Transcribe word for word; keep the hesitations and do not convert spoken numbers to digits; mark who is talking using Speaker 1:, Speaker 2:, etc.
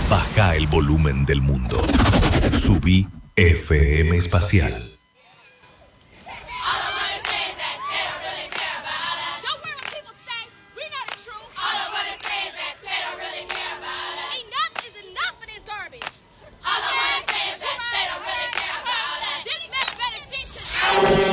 Speaker 1: Baja el volumen del mundo. Subí F M Espacial.